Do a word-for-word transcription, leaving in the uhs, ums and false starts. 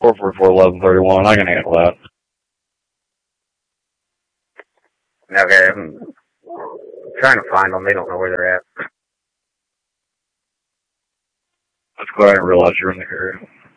four forty-four, eleven thirty-one. I can handle that. Okay, I'm trying to find them. They don't know where they're at. That's good. I didn't realize you were in the area.